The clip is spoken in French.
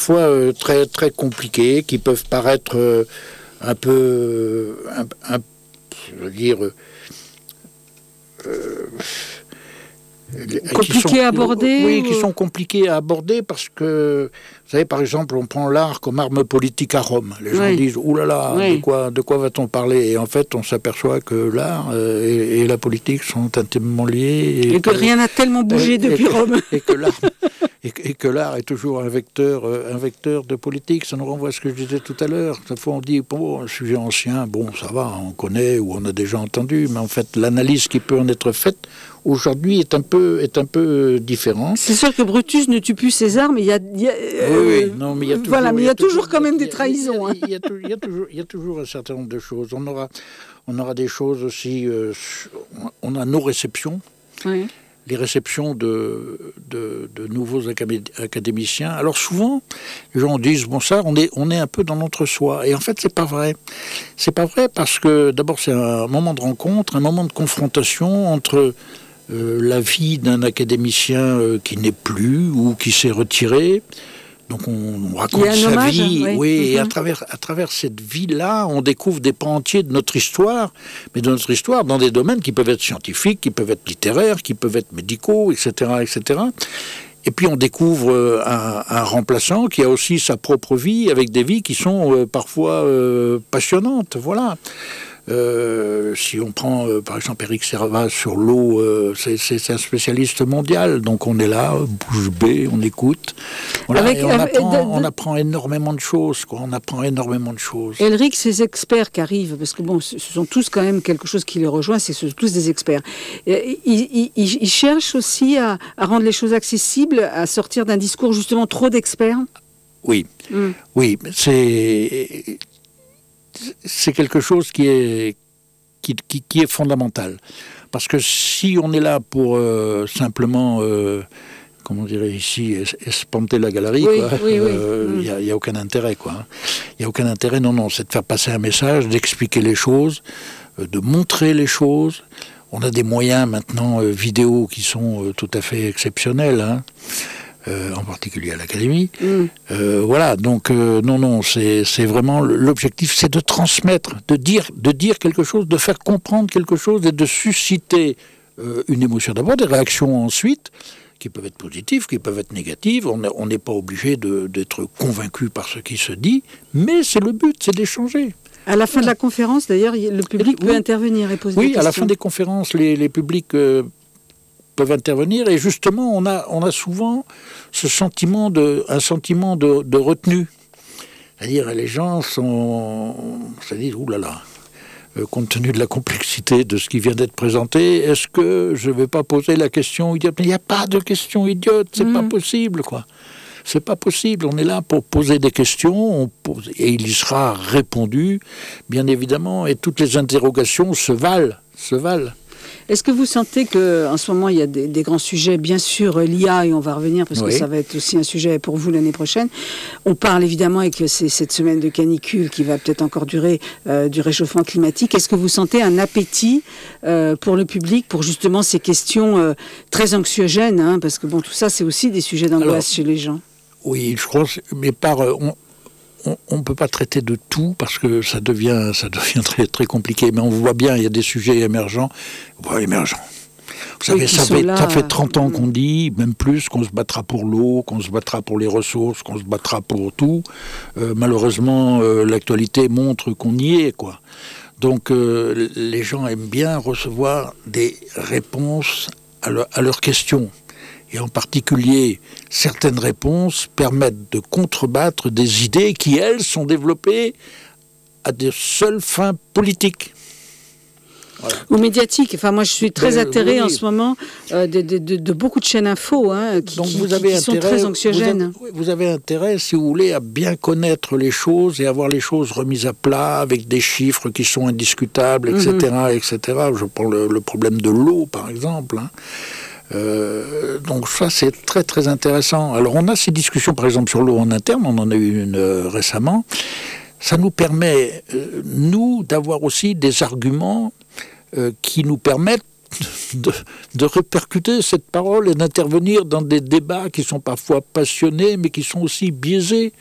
Parfois très, très compliqués, qui peuvent paraître un peu, je veux dire, compliqués à aborder. Oui, qui sont compliqués à aborder parce que, vous savez, par exemple, on prend l'art comme arme politique à Rome. Les gens disent, oulala, de quoi va-t-on parler? Et en fait, on s'aperçoit que l'art et la politique sont intimement liés. Et que rien n'a tellement bougé depuis Rome. Et que l'art est toujours un vecteur de politique. Ça nous renvoie à ce que je disais tout à l'heure. Parfois on dit, bon, un sujet ancien, bon, ça va, on connaît ou on a déjà entendu, mais en fait, l'analyse qui peut en être faite aujourd'hui est un peu différente. C'est sûr que Brutus ne tue plus César, mais il y a toujours quand même des trahisons. Il y a toujours un certain nombre de choses. On aura des choses aussi. On a nos réceptions. Oui. Les réceptions de nouveaux académiciens. Alors souvent, les gens disent, bon ça, on est un peu dans l'entre-soi. Et en fait, c'est pas vrai. C'est pas vrai parce que d'abord, c'est un moment de rencontre, un moment de confrontation entre la vie d'un académicien qui n'est plus ou qui s'est retiré. Donc on raconte sa vie, et à travers cette vie-là, on découvre des pans entiers de notre histoire, mais de notre histoire dans des domaines qui peuvent être scientifiques, qui peuvent être littéraires, qui peuvent être médicaux, etc., etc. Et puis on découvre un remplaçant qui a aussi sa propre vie, avec des vies qui sont parfois passionnantes, voilà. Si on prend par exemple Éric Servat sur l'eau, c'est un spécialiste mondial, donc on est là, bouche bée, on écoute. Voilà, on apprend énormément de choses, quoi. On apprend énormément de choses. Éric, ces experts qui arrivent, parce que bon, ce sont tous quand même quelque chose qui les rejoint, ce sont tous des experts. Ils cherchent aussi à rendre les choses accessibles, à sortir d'un discours justement trop d'experts. Oui, oui, c'est quelque chose qui est fondamental. Parce que si on est là pour simplement, comment on dirait ici, espanter la galerie, il n'y a aucun intérêt, quoi. Il n'y a aucun intérêt, non, c'est de faire passer un message, d'expliquer les choses, de montrer les choses. On a des moyens maintenant vidéo qui sont tout à fait exceptionnels, hein. En particulier à l'Académie. Voilà, donc non, c'est vraiment l'objectif, c'est de transmettre, de dire quelque chose, de faire comprendre quelque chose et de susciter une émotion d'abord, des réactions ensuite, qui peuvent être positives, qui peuvent être négatives. On n'est pas obligé d'être convaincu par ce qui se dit, mais c'est le but, c'est d'échanger. À la fin de la conférence, d'ailleurs, le public peut intervenir et poser des questions. Oui, à la fin des conférences, les publics peuvent intervenir, et justement on a souvent un sentiment de retenue, c'est-à-dire les gens se disent oulala, compte tenu de la complexité de ce qui vient d'être présenté, est-ce que je ne vais pas poser la question idiote? Mais il n'y a pas de question idiote, c'est pas possible, quoi. C'est pas possible, on est là pour poser des questions, et il y sera répondu, bien évidemment, et toutes les interrogations se valent. Est-ce que vous sentez qu'en ce moment, il y a des grands sujets, bien sûr, l'IA, et on va revenir, parce que ça va être aussi un sujet pour vous l'année prochaine. On parle évidemment, avec cette semaine de canicule qui va peut-être encore durer, du réchauffement climatique. Est-ce que vous sentez un appétit pour le public, pour justement ces questions très anxiogènes, hein, parce que bon, tout ça, c'est aussi des sujets d'angoisse chez les gens. Oui, je crois, mais on ne peut pas traiter de tout parce que ça devient très, très compliqué. Mais on voit bien, il y a des sujets émergents. Vous savez, ça fait 30 ans qu'on dit, même plus, qu'on se battra pour l'eau, qu'on se battra pour les ressources, qu'on se battra pour tout. Malheureusement, l'actualité montre qu'on y est, quoi. Donc, les gens aiment bien recevoir des réponses à leurs questions. Et en particulier, certaines réponses permettent de contrebattre des idées qui, elles, sont développées à de seules fins politiques. Voilà. Ou médiatiques. Enfin, moi, je suis très atterrée en ce moment de beaucoup de chaînes info qui sont très anxiogènes. Vous avez intérêt, si vous voulez, à bien connaître les choses et avoir les choses remises à plat avec des chiffres qui sont indiscutables, etc., etc. Je prends le problème de l'eau, par exemple, hein. Donc ça, c'est très très intéressant. Alors on a ces discussions par exemple sur l'eau en interne, on en a eu une récemment. Ça nous permet, nous, d'avoir aussi des arguments qui nous permettent de répercuter cette parole et d'intervenir dans des débats qui sont parfois passionnés, mais qui sont aussi biaisés.